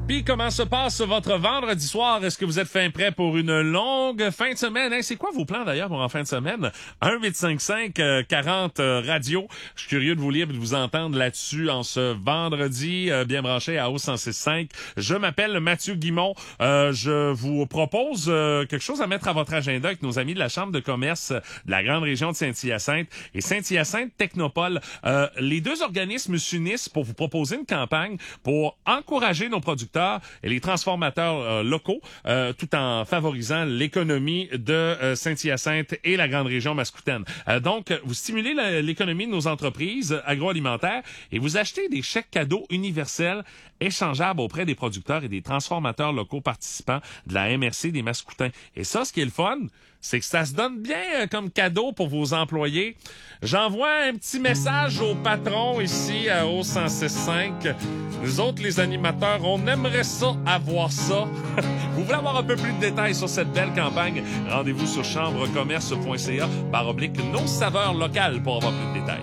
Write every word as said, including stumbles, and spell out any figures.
Puis, comment se passe votre vendredi soir? Est-ce que vous êtes fin prêt pour une longue fin de semaine? Hein, c'est quoi vos plans d'ailleurs pour en fin de semaine? un huit cinq cinq quarante radio. Je suis curieux de vous lire et de vous entendre là-dessus en ce vendredi, euh, bien branché à O cent six cinq. Je m'appelle Mathieu Guimont. Euh, je vous propose euh, quelque chose à mettre à votre agenda avec nos amis de la Chambre de commerce de la grande région de Saint-Hyacinthe et Saint-Hyacinthe Technopole. Euh, les deux organismes s'unissent pour vous proposer une campagne pour encourager nos producteurs et les transformateurs euh, locaux, euh, tout en favorisant l'économie de euh, Saint-Hyacinthe et la grande région mascoutaine. Euh, donc, vous stimulez la, l'économie de nos entreprises agroalimentaires et vous achetez des chèques cadeaux universels échangeables auprès des producteurs et des transformateurs locaux participants de la M R C des Mascoutins. Et ça, ce qui est le fun, c'est que ça se donne bien euh, comme cadeau pour vos employés. J'envoie un petit message au patron ici à O cent six cinq. Nous autres, les animateurs, on aimerait ça avoir ça. Vous voulez avoir un peu plus de détails sur cette belle campagne? Rendez-vous sur chambrecommerce point c a barre oblique nos saveurs locales pour avoir plus de détails.